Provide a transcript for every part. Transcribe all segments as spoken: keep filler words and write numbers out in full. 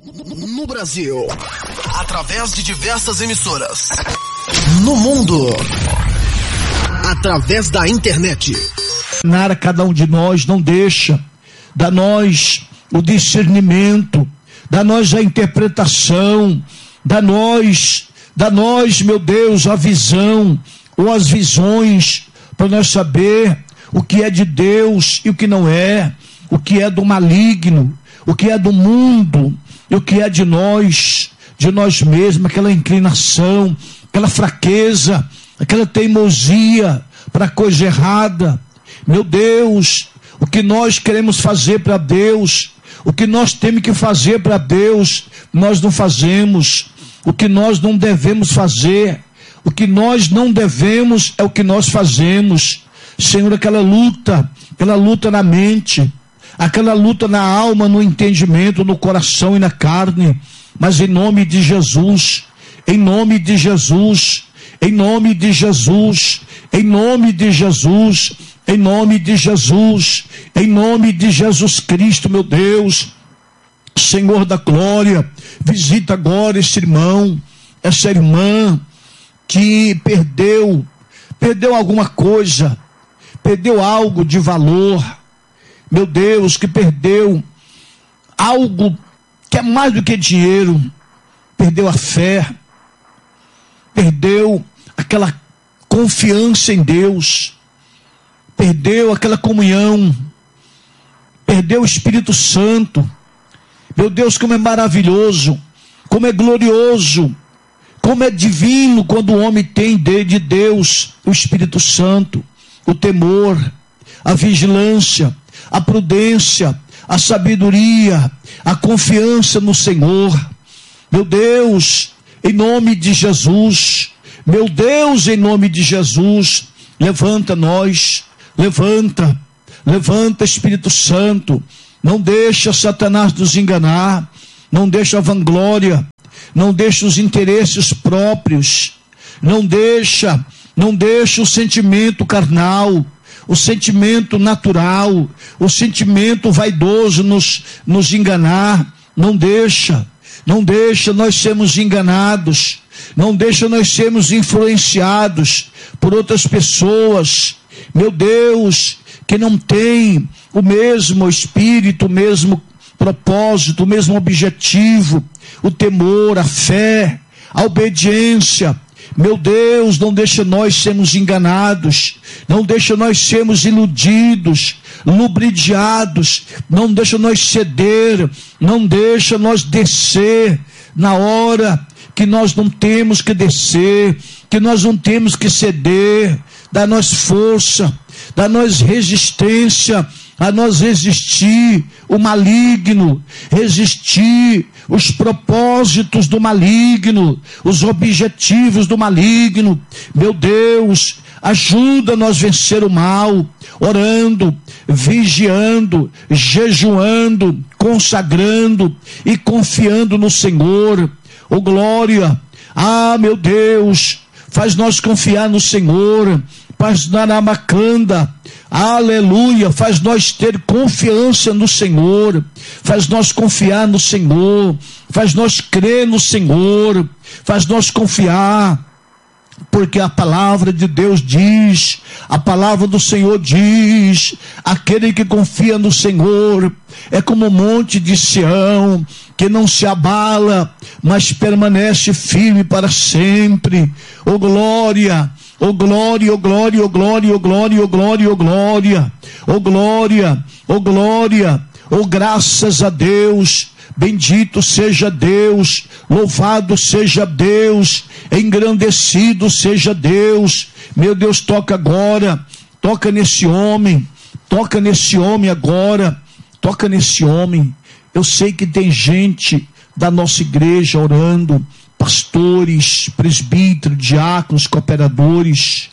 No Brasil, através de diversas emissoras. No mundo, através da internet. Nara, cada um de nós, não deixa, dá nós o discernimento, dá nós a interpretação, dá nós, dá nós, meu Deus, a visão ou as visões para nós saber o que é de Deus e o que não é, o que é do maligno, o que é do mundo e o que é de nós, de nós mesmos, aquela inclinação, aquela fraqueza, aquela teimosia para coisa errada. Meu Deus, o que nós queremos fazer para Deus, o que nós temos que fazer para Deus, nós não fazemos. O que nós não devemos fazer, o que nós não devemos é o que nós fazemos. Senhor, aquela luta, aquela luta na mente, aquela luta na alma, no entendimento, no coração e na carne, mas em nome de Jesus, em nome de Jesus, em nome de Jesus, em nome de Jesus, em nome de Jesus, em nome de Jesus Cristo, meu Deus, Senhor da glória, visita agora esse irmão, essa irmã que perdeu, perdeu alguma coisa, perdeu algo de valor, meu Deus, que perdeu algo que é mais do que dinheiro, perdeu a fé, perdeu aquela confiança em Deus, perdeu aquela comunhão, perdeu o Espírito Santo. Meu Deus, como é maravilhoso, como é glorioso, como é divino quando o homem tem de Deus o Espírito Santo, o temor, a vigilância, a prudência, a sabedoria, a confiança no Senhor. Meu Deus, em nome de Jesus, meu Deus, em nome de Jesus, levanta nós, levanta, levanta Espírito Santo, não deixa Satanás nos enganar, não deixa a vanglória, não deixa os interesses próprios, não deixa, não deixa o sentimento carnal, o sentimento natural, o sentimento vaidoso nos, nos enganar, não deixa, não deixa nós sermos enganados, não deixa nós sermos influenciados por outras pessoas, meu Deus, que não tem o mesmo espírito, o mesmo propósito, o mesmo objetivo, o temor, a fé, a obediência. Meu Deus, não deixa nós sermos enganados, não deixa nós sermos iludidos, lubridiados, não deixa nós ceder, não deixa nós descer na hora que nós não temos que descer, que nós não temos que ceder. Dá-nós força, dá-nós resistência, a nós resistir o maligno, resistir os propósitos do maligno, os objetivos do maligno. Meu Deus, ajuda nós a vencer o mal, orando, vigiando, jejuando, consagrando e confiando no Senhor. Oh glória, ah meu Deus, faz nós confiar no Senhor, faz naramacanda, aleluia, faz nós ter confiança no Senhor, faz nós confiar no Senhor, faz nós crer no Senhor, faz nós confiar, porque a palavra de Deus diz, a palavra do Senhor diz, aquele que confia no Senhor é como o monte de Sião, que não se abala, mas permanece firme para sempre. Oh glória, oh glória, oh glória, oh glória, oh glória, oh glória, oh glória, oh glória, oh glória, oh graças a Deus, bendito seja Deus, louvado seja Deus, engrandecido seja Deus. Meu Deus, toca agora, toca nesse homem, toca nesse homem agora, toca nesse homem. Eu sei que tem gente da nossa igreja orando, pastores, presbíteros, diáconos, cooperadores,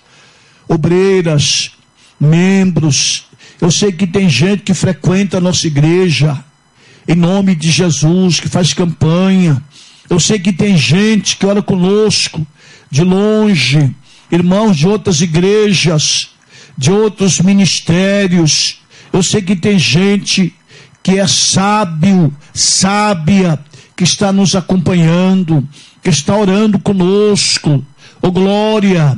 obreiras, membros. Eu sei que tem gente que frequenta a nossa igreja, em nome de Jesus, que faz campanha. Eu sei que tem gente que ora conosco, de longe, irmãos de outras igrejas, de outros ministérios. Eu sei que tem gente que é sábio, sábia, que está nos acompanhando, que está orando conosco. Oh glória,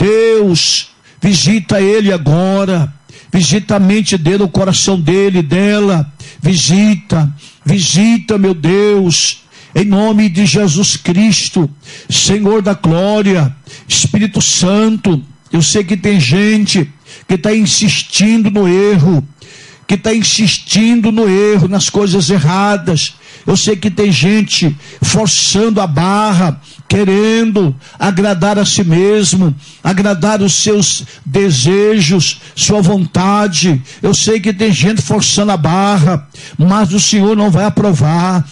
Deus, visita ele agora, visita a mente dele, o coração dele, dela, visita, visita, meu Deus, em nome de Jesus Cristo, Senhor da glória, Espírito Santo. Eu sei que tem gente que está insistindo no erro, que está insistindo no erro, nas coisas erradas. Eu sei que tem gente forçando a barra, querendo agradar a si mesmo, agradar os seus desejos, sua vontade. Eu sei que tem gente forçando a barra, mas o Senhor não vai aprovar.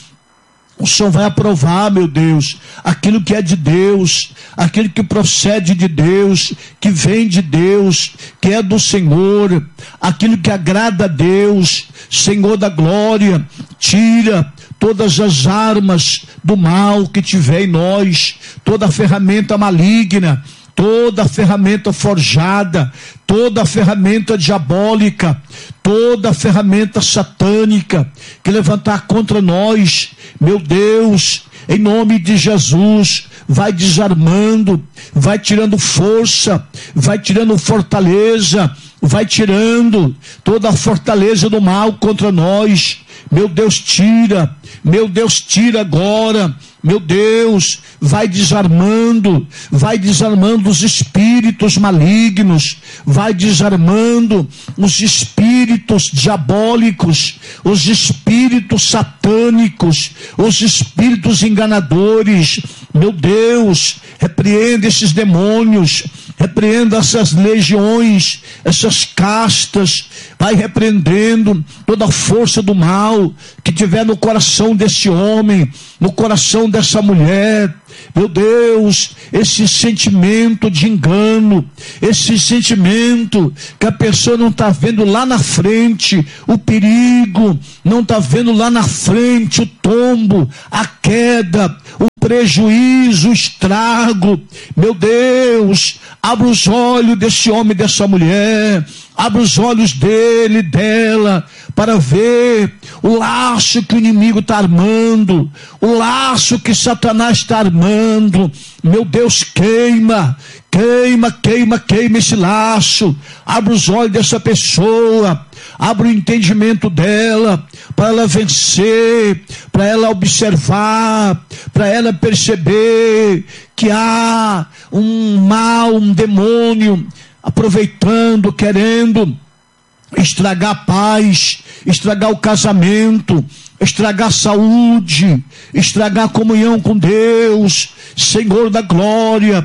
O Senhor vai aprovar, meu Deus, aquilo que é de Deus, aquilo que procede de Deus, que vem de Deus, que é do Senhor, aquilo que agrada a Deus. Senhor da glória, tira todas as armas do mal que tiver em nós, toda a ferramenta maligna, toda a ferramenta forjada, toda a ferramenta diabólica, toda a ferramenta satânica que levantar contra nós, meu Deus, em nome de Jesus, vai desarmando, vai tirando força, vai tirando fortaleza, vai tirando toda a fortaleza do mal contra nós. Meu Deus, tira, meu Deus, tira agora, meu Deus, vai desarmando, vai desarmando os espíritos malignos, vai desarmando os espíritos diabólicos, os espíritos satânicos, os espíritos enganadores. Meu Deus, repreenda esses demônios, repreenda essas legiões, essas castas, vai repreendendo toda a força do mal que tiver no coração desse homem, no coração dessa mulher. Meu Deus, esse sentimento de engano, esse sentimento que a pessoa não está vendo lá na frente o perigo, não está vendo lá na frente o tombo, a queda, o prejuízo, o estrago. Meu Deus, abra os olhos desse homem e dessa mulher, abra os olhos dele, dela, para ver o laço que o inimigo está armando, o laço que Satanás está armando. Meu Deus, queima, queima, queima, queima esse laço. Abra os olhos dessa pessoa, abra o entendimento dela, para ela vencer, para ela observar, para ela perceber que há um mal, um demônio aproveitando, querendo estragar a paz, estragar o casamento, estragar a saúde, estragar a comunhão com Deus, Senhor da glória,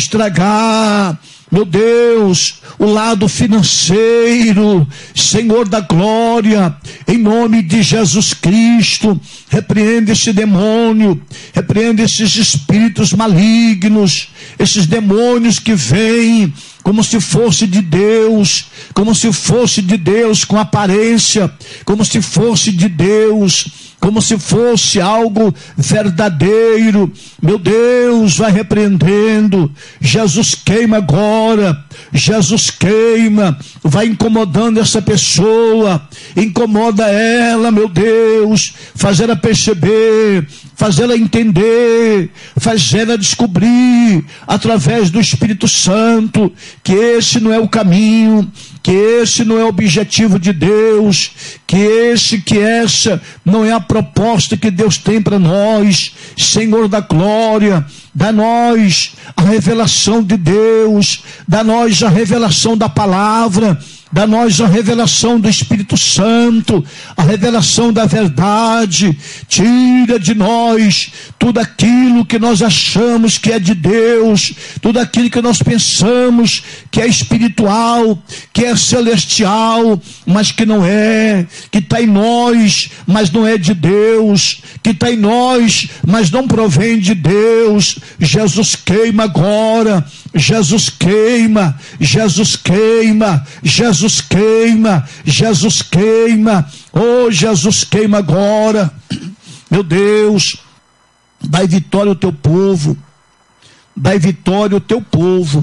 estragar, meu Deus, o lado financeiro, Senhor da glória, em nome de Jesus Cristo, repreende esse demônio, repreende esses espíritos malignos, esses demônios que vêm como se fosse de Deus, como se fosse de Deus com aparência, como se fosse de Deus, como se fosse algo verdadeiro. Meu Deus, vai repreendendo. Jesus queima agora, Jesus queima, vai incomodando essa pessoa, incomoda ela, meu Deus, faz ela perceber, faz ela entender, faz ela descobrir, através do Espírito Santo, que esse não é o caminho, que esse não é o objetivo de Deus, que esse, que essa não é a proposta que Deus tem para nós. Senhor da glória, dá-nós a revelação de Deus, dá-nós a revelação da palavra, dá-nós a revelação do Espírito Santo, a revelação da verdade. Tira de nós tudo aquilo que nós achamos que é de Deus, tudo aquilo que nós pensamos que é espiritual, que é celestial, mas que não é, que está em nós, mas não é de Deus, que está em nós, mas não provém de Deus. Jesus queima agora, Jesus queima, Jesus queima, Jesus queima, Jesus queima, oh Jesus queima agora. Meu Deus, dai vitória ao teu povo, dai vitória ao teu povo,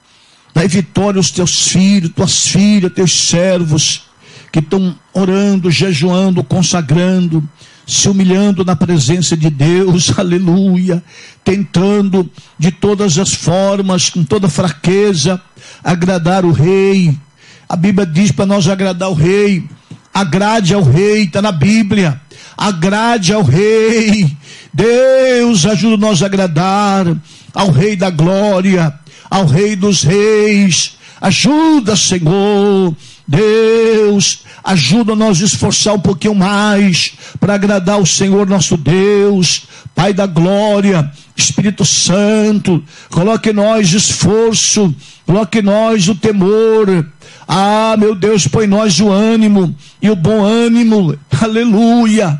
dai vitória aos teus filhos, tuas filhas, teus servos, que estão orando, jejuando, consagrando, se humilhando na presença de Deus, aleluia, tentando de todas as formas, com toda fraqueza, agradar o rei. A Bíblia diz para nós agradar o rei. Agrade ao rei, está na Bíblia. Agrade ao rei. Deus ajuda nós a agradar ao rei da glória, ao rei dos reis. Ajuda, Senhor. Deus, ajuda nós a esforçar um pouquinho mais para agradar o Senhor nosso Deus. Pai da glória, Espírito Santo, coloque em nós esforço, coloque em nós o temor. Ah, meu Deus, põe em nós o ânimo e o bom ânimo. Aleluia.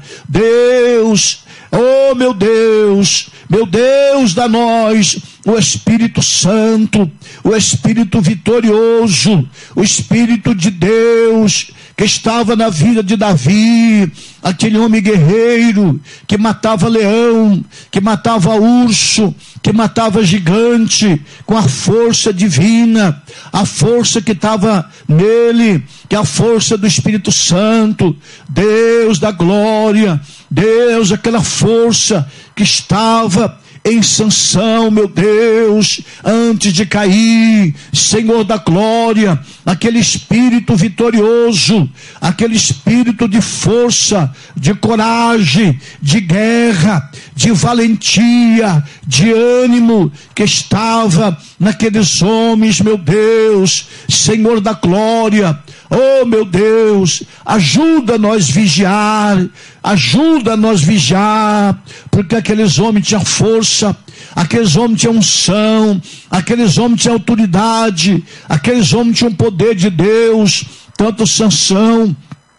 Deus, oh meu Deus, meu Deus, dá a nós o Espírito Santo, o Espírito vitorioso, o Espírito de Deus que estava na vida de Davi, aquele homem guerreiro que matava leão, que matava urso, que matava gigante, com a força divina, a força que estava nele, que é a força do Espírito Santo. Deus da glória, Deus, aquela força que estava em Sansão, meu Deus, antes de cair, Senhor da glória, aquele espírito vitorioso, aquele espírito de força, de coragem, de guerra, de valentia, de ânimo, que estava naqueles homens, meu Deus, Senhor da glória. Oh meu Deus, ajuda nós vigiar, ajuda nós vigiar, porque aqueles homens tinham força, aqueles homens tinham unção, aqueles homens tinham autoridade, aqueles homens tinham poder de Deus, tanto Sansão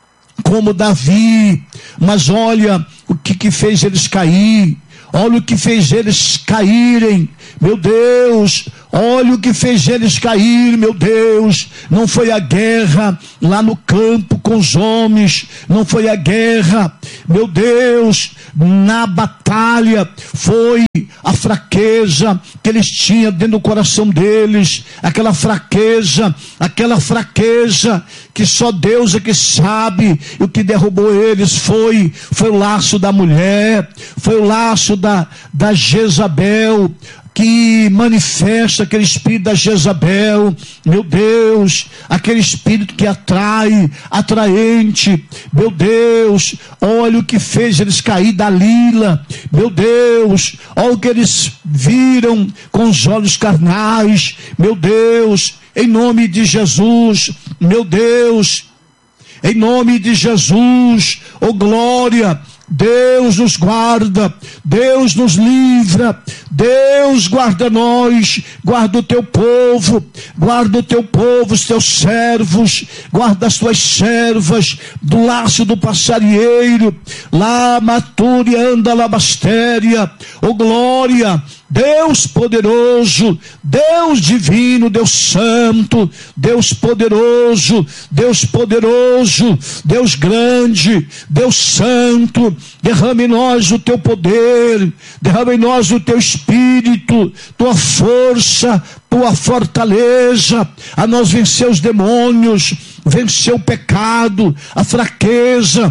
como Davi. Mas olha o que, que fez eles cair, olha o que fez eles caírem, meu Deus, olha o que fez eles cair, meu Deus. Não foi a guerra lá no campo com os homens, não foi a guerra, meu Deus, na batalha, foi a fraqueza que eles tinham dentro do coração deles, aquela fraqueza, aquela fraqueza que só Deus é que sabe. E o que derrubou eles foi, foi o laço da mulher, foi o laço da, da Jezabel, que manifesta aquele espírito da Jezabel, meu Deus, aquele espírito que atrai, atraente, meu Deus. Olha o que fez eles cair da lila, meu Deus, olha o que eles viram com os olhos carnais, meu Deus, em nome de Jesus, meu Deus, em nome de Jesus, oh glória. Deus nos guarda, Deus nos livra, Deus guarda nós, guarda o teu povo, guarda o teu povo, os teus servos, guarda as tuas servas do laço do passarinheiro, lá matúria anda labastéria, oh glória. Deus poderoso, Deus divino, Deus santo, Deus poderoso, Deus poderoso, Deus grande, Deus santo, derrama em nós o teu poder, derrama em nós o teu espírito, tua força, tua fortaleza, a nós vencer os demônios, vencer o pecado, a fraqueza,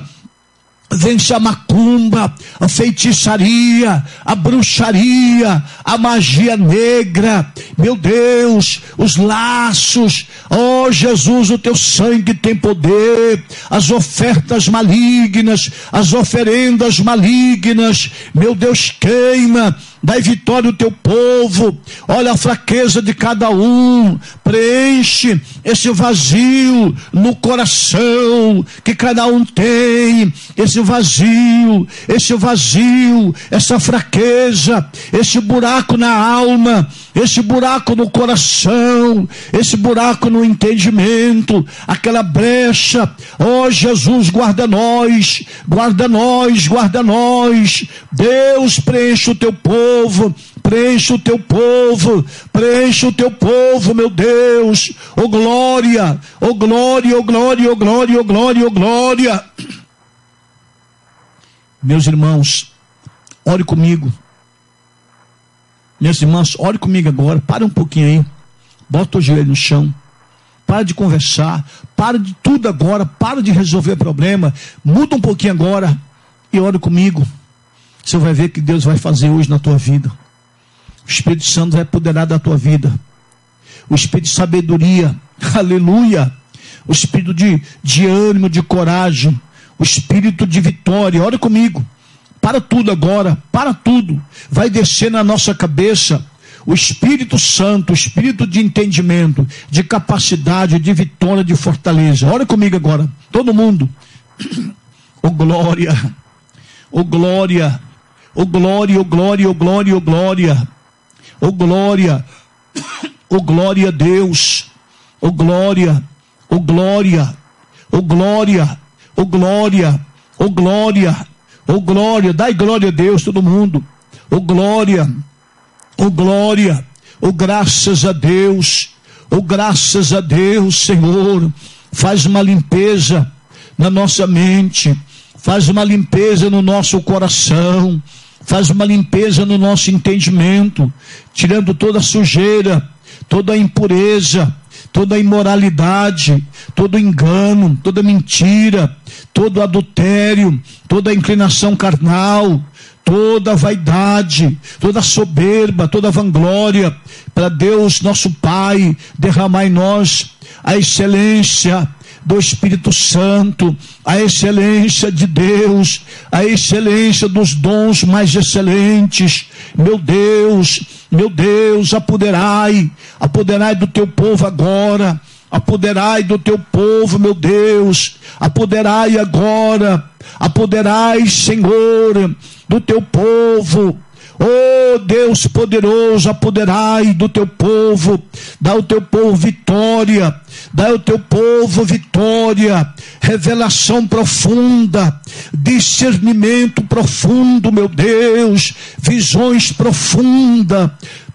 vence a macumba, a feitiçaria, a bruxaria, a magia negra, meu Deus, os laços. Oh Jesus, o teu sangue tem poder. As ofertas malignas, as oferendas malignas, meu Deus, queima, dai vitória ao teu povo. Olha a fraqueza de cada um, preenche esse vazio no coração que cada um tem, esse vazio, esse vazio, essa fraqueza, esse buraco na alma, esse buraco no coração, esse buraco no entendimento, aquela brecha. Oh Jesus, guarda nós, guarda nós, guarda nós. Deus, preenche o teu povo, preenche o teu povo, preenche o teu povo, meu Deus. Oh glória, oh glória, oh glória, oh glória, oh glória, oh glória. Meus irmãos, ore comigo. Minhas irmãs, ore comigo agora. Para um pouquinho aí. Bota o joelho no chão. Para de conversar. Para de tudo agora. Para de resolver problema. Muda um pouquinho agora. E ore comigo. Você vai ver que Deus vai fazer hoje na tua vida. O Espírito Santo vai apoderar da tua vida. O Espírito de sabedoria, aleluia. O Espírito de, de ânimo, de coragem. O Espírito de vitória. Ore comigo. Para tudo agora, para tudo. Vai descer na nossa cabeça o Espírito Santo, o Espírito de entendimento, de capacidade, de vitória, de fortaleza. Ore comigo agora, todo mundo. Oh glória, oh glória, oh glória, oh glória, oh glória, oh glória, oh glória, oh glória a Deus, oh glória, oh glória, oh glória, oh glória, oh glória, oh glória, dai glória a Deus todo mundo, oh glória, oh glória, oh graças a Deus, oh graças a Deus, Senhor, faz uma limpeza na nossa mente, faz uma limpeza no nosso coração, faz uma limpeza no nosso entendimento, tirando toda a sujeira, toda a impureza, toda a imoralidade, todo o engano, toda a mentira, todo o adultério, toda a inclinação carnal, toda a vaidade, toda a soberba, toda a vanglória, para Deus nosso Pai derramar em nós a excelência do Espírito Santo, a excelência de Deus, a excelência dos dons mais excelentes. Meu Deus, meu Deus, apoderai, apoderai do teu povo agora, apoderai do teu povo, meu Deus, apoderai agora, apoderai, Senhor, do teu povo. Oh Deus poderoso, apoderai do teu povo, dá ao teu povo vitória, dá ao teu povo vitória, revelação profunda, discernimento profundo, meu Deus, visões profundas,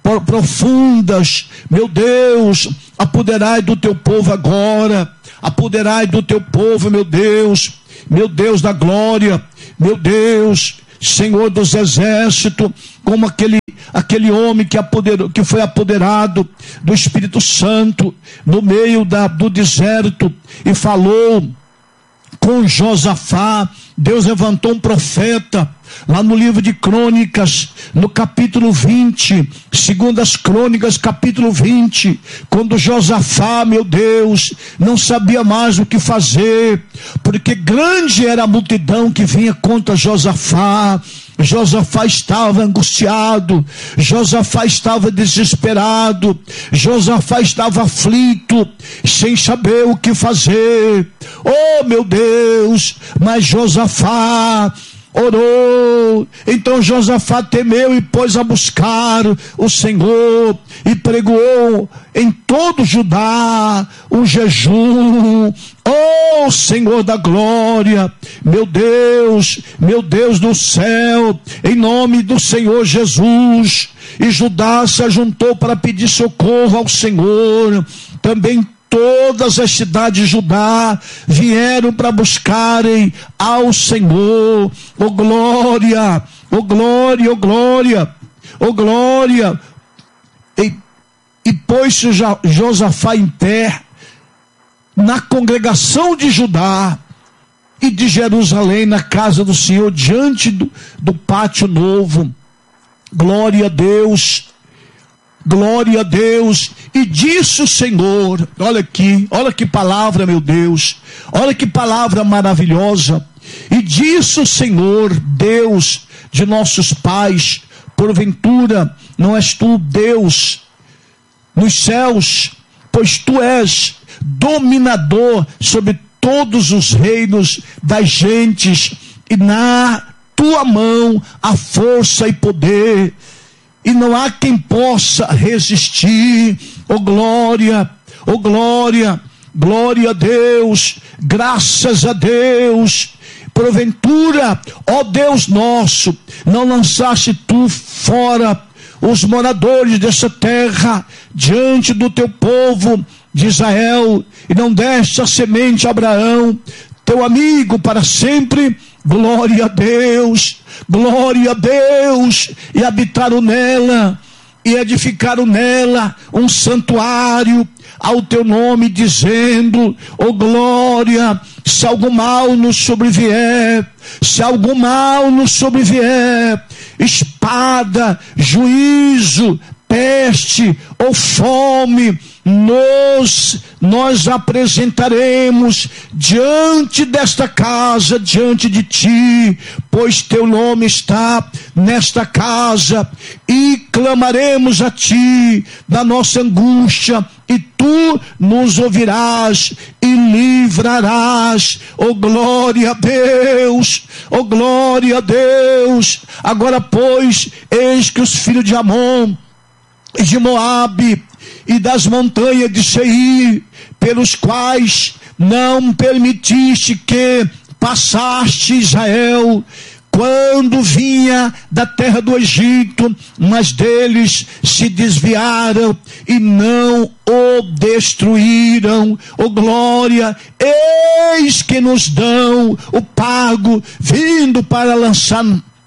profundas, meu Deus, apoderai do teu povo agora, apoderai do teu povo, meu Deus, meu Deus da glória, meu Deus, Senhor dos exércitos, como aquele, aquele homem que, apoderou, que foi apoderado do Espírito Santo no meio da, do deserto e falou com Josafá. Deus levantou um profeta lá no livro de Crônicas, no capítulo vinte, segundo as Crônicas, capítulo vinte, quando Josafá, meu Deus, não sabia mais o que fazer, porque grande era a multidão que vinha contra Josafá. Josafá estava angustiado, Josafá estava desesperado, Josafá estava aflito, sem saber o que fazer. Oh meu Deus, mas Josafá orou. Então Josafá temeu e pôs a buscar o Senhor e pregou em todo Judá um jejum. Oh Senhor da glória, meu Deus, meu Deus do céu, em nome do Senhor Jesus. E Judá se ajuntou para pedir socorro ao Senhor. Também todas as cidades de Judá vieram para buscarem ao Senhor. Oh glória, oh glória, oh glória, oh glória. E, e pôs-se Josafá em pé na congregação de Judá e de Jerusalém, na casa do Senhor, diante do, do pátio novo. Glória a Deus, glória a Deus. E disse o Senhor, olha aqui, olha que palavra, meu Deus, olha que palavra maravilhosa. E disse o Senhor, Deus de nossos pais, porventura não és tu Deus nos céus, pois tu és dominador sobre todos os reinos das gentes, e na tua mão há força e poder, e não há quem possa resistir. Oh glória, oh glória, glória a Deus, graças a Deus. Porventura, ó Deus nosso, não lançaste tu fora os moradores dessa terra diante do teu povo de Israel, e não deste a semente a Abraão, teu amigo para sempre. Glória a Deus, glória a Deus. E habitaram nela, e edificaram nela um santuário ao teu nome, dizendo: ó glória, se algum mal nos sobrevier, se algum mal nos sobrevier, espada, juízo, peste ou fome, Nós, nós apresentaremos diante desta casa, diante de ti, pois teu nome está nesta casa, e clamaremos a ti da nossa angústia, e tu nos ouvirás e livrarás. Oh glória a Deus, oh glória a Deus. Agora pois, eis que os filhos de Amon e de Moabe e das montanhas de Seir, pelos quais não permitiste que passaste Israel, quando vinha da terra do Egito, mas deles se desviaram e não o destruíram. Oh glória, eis que nos dão o pago, vindo para lançar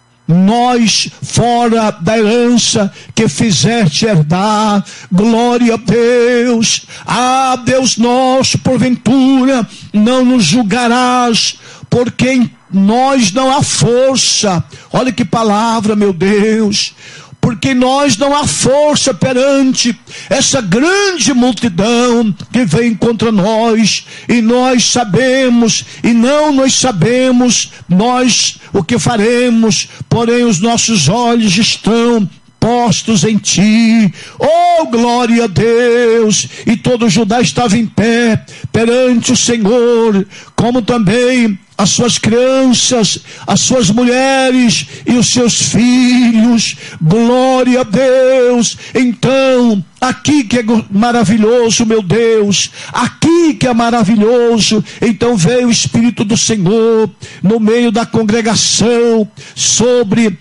nós fora da herança que fizeste herdar. Glória a Deus. Ah, Deus nosso, porventura não nos julgarás, porque em nós não há força. Olha que palavra, meu Deus. Porque nós não há força perante essa grande multidão que vem contra nós, e nós sabemos, e não nós sabemos nós o que faremos, porém os nossos olhos estão postos em ti. Oh glória a Deus. E todo Judá estava em pé perante o Senhor, como também as suas crianças, as suas mulheres e os seus filhos. Glória a Deus. Então, aqui que é maravilhoso, meu Deus, aqui que é maravilhoso. Então veio o Espírito do Senhor no meio da congregação sobre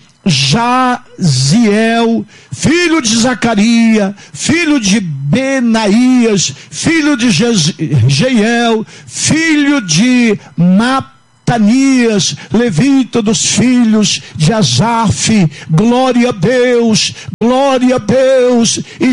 Jaziel, filho de Zacarias, filho de Benaías, filho de Jeiel, filho de Matanias, levita dos filhos de Asaf. Glória a Deus, glória a Deus. E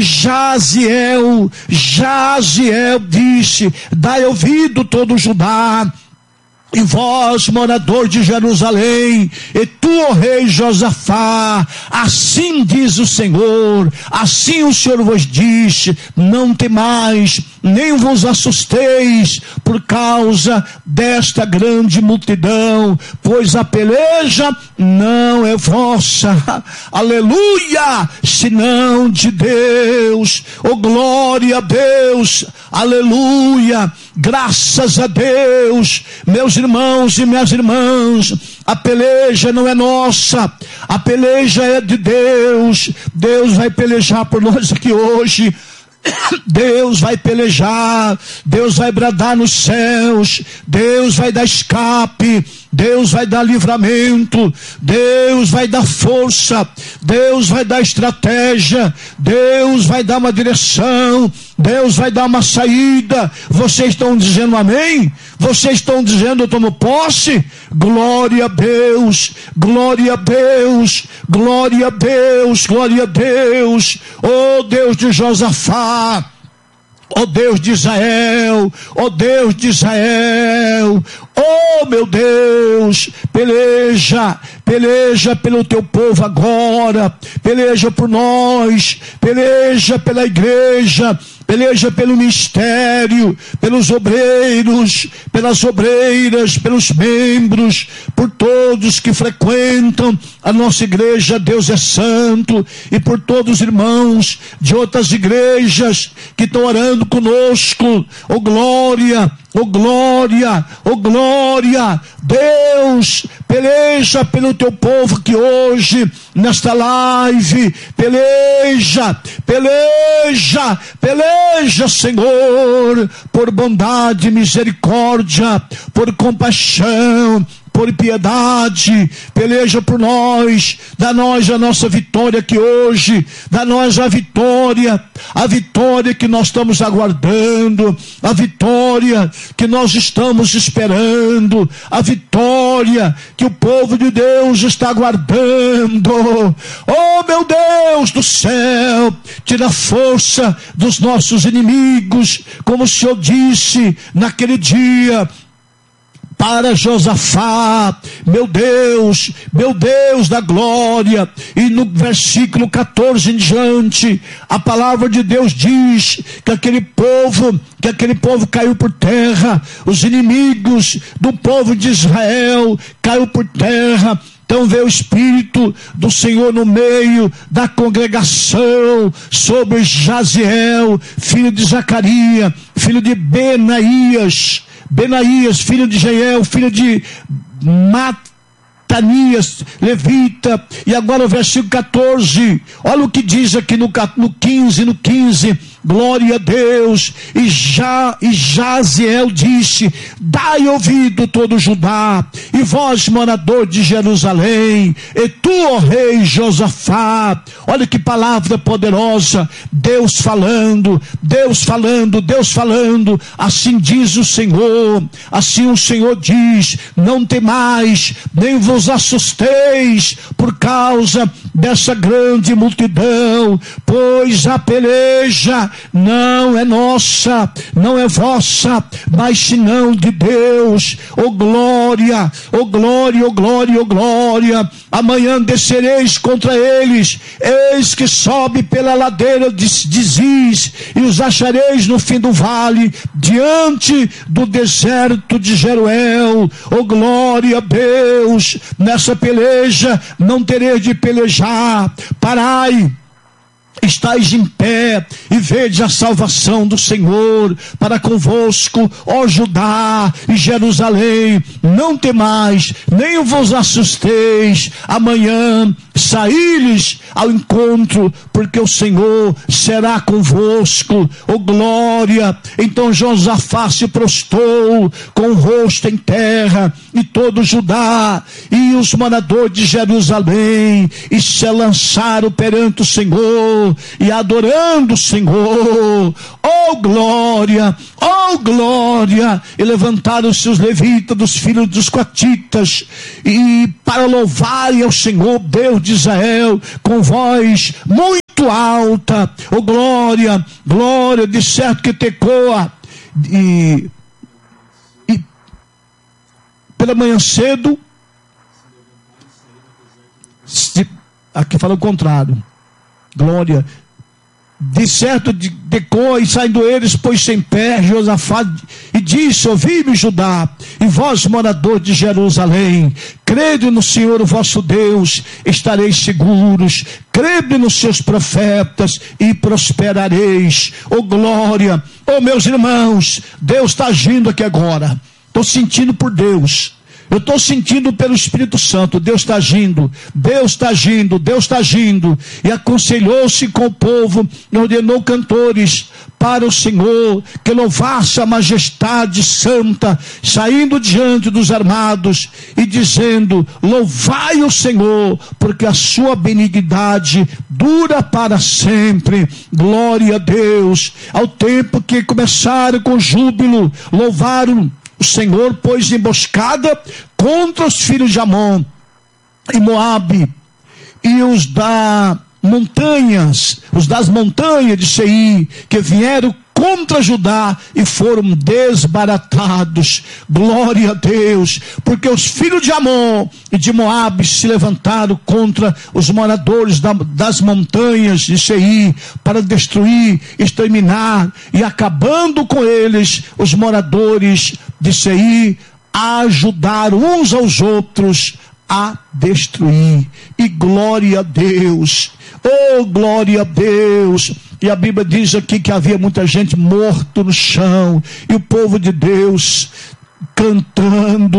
Jaziel, Jaziel disse: dai ouvido todo Judá, e vós, morador de Jerusalém, e tu, ó rei Josafá, assim diz o Senhor, assim o Senhor vos diz: não temais, nem vos assusteis por causa desta grande multidão, pois a peleja não é vossa, aleluia, senão de Deus. Oh glória a Deus, aleluia, graças a Deus. Meus irmãos e minhas irmãs, a peleja não é nossa, a peleja é de Deus. Deus vai pelejar por nós aqui hoje. Deus vai pelejar, Deus vai bradar nos céus, Deus vai dar escape, Deus vai dar livramento, Deus vai dar força, Deus vai dar estratégia, Deus vai dar uma direção, Deus vai dar uma saída. Vocês estão dizendo amém? Vocês estão dizendo eu tomo posse? Glória a Deus, glória a Deus, glória a Deus, glória a Deus. Oh Deus de Josafá, ó Deus de Israel, ó Deus de Israel, oh meu Deus, peleja, peleja pelo teu povo agora, peleja por nós, peleja pela igreja, peleja pelo ministério, pelos obreiros, pelas obreiras, pelos membros, por todos que frequentam a nossa igreja Deus é Santo, e por todos os irmãos de outras igrejas que estão orando conosco. Oh glória, oh glória, oh glória. Deus, peleja pelo teu povo que hoje, nesta live, peleja, peleja, peleja, Senhor, por bondade, misericórdia, por compaixão, por piedade, peleja por nós, dá nós a nossa vitória aqui hoje, dá nós a vitória, a vitória que nós estamos aguardando, a vitória que nós estamos esperando, a vitória que o povo de Deus está aguardando. Oh meu Deus do céu, tira a força dos nossos inimigos, como o Senhor disse naquele dia para Josafá, meu Deus, meu Deus da glória. E no versículo catorze em diante, a palavra de Deus diz que aquele povo, que aquele povo caiu por terra, os inimigos do povo de Israel caiu por terra. Então veio o Espírito do Senhor no meio da congregação sobre Jaziel, filho de Zacarias, filho de Benaías, Benaías, filho de Jeiel, filho de Matanias, levita. E agora o versículo catorze, olha o que diz aqui no, no quinze, no quinze, glória a Deus. E, já, e Jaziel disse: dai ouvido todo Judá, e vós morador de Jerusalém, e tu, ó rei Josafá. Olha que palavra poderosa, Deus falando, Deus falando, Deus falando. Assim diz o Senhor, assim o Senhor diz: não temais, nem vos assusteis por causa dessa grande multidão, pois a peleja não é nossa, não é vossa, mas senão de Deus. Oh glória, oh glória, oh glória, oh glória. Amanhã descereis contra eles, eis que sobe pela ladeira de Ziz, e os achareis no fim do vale, diante do deserto de Jeruel. Oh glória a Deus. Nessa peleja não tereis de pelejar. Parai, estais em pé e vede a salvação do Senhor para convosco, ó Judá e Jerusalém. Não temais, nem vos assusteis. Amanhã saí-lhes ao encontro, porque o Senhor será convosco. Ó glória. Então Josafá se prostrou com o rosto em terra, e todo Judá e os moradores de Jerusalém, e se lançaram perante o Senhor, e adorando o Senhor. Oh glória, oh glória. E levantaram-se os levitas dos filhos dos coatitas, e para louvarem ao Senhor Deus de Israel com voz muito alta. Oh glória, glória. De certo que Tecoa, e, e pela manhã cedo, aqui fala o contrário, glória. De certo Tecoa, e saindo eles, pôs-se em pé Josafá e disse: ouvi-me, Judá, e vós, morador de Jerusalém, crede no Senhor o vosso Deus, estareis seguros. Crede nos seus profetas e prosperareis. Oh glória. Oh meus irmãos, Deus está agindo aqui agora. Estou sentindo por Deus. Eu estou sentindo pelo Espírito Santo. Deus está agindo, Deus está agindo, Deus está agindo. E aconselhou-se com o povo, e ordenou cantores para o Senhor, que louvasse a majestade santa, saindo diante dos armados, e dizendo: louvai o Senhor, porque a sua benignidade dura para sempre. Glória a Deus. Ao tempo que começaram com júbilo, louvaram o Senhor, pôs emboscada contra os filhos de Amon e Moabe, e os da montanhas, os das montanhas de Seir, que vieram contra Judá e foram desbaratados. Glória a Deus. Porque os filhos de Amon e de Moabe se levantaram contra os moradores da, das montanhas de Seir, para destruir, exterminar, e acabando com eles, os moradores de Seir ajudaram uns aos outros a destruir. E glória a Deus. Oh glória a Deus. E a Bíblia diz aqui que havia muita gente morto no chão, e o povo de Deus cantando,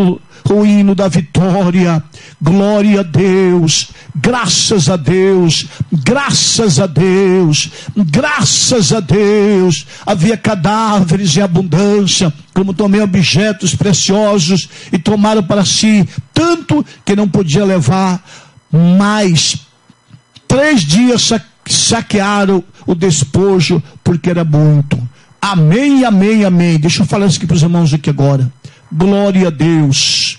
o hino da vitória. Glória a Deus, graças a Deus, graças a Deus, graças a Deus. Havia cadáveres em abundância, como também objetos preciosos, e tomaram para si tanto que não podia levar mais. Três dias saquearam o despojo, porque era muito. Amém, amém, amém. Deixa eu falar isso aqui para os irmãos aqui agora. Glória a Deus.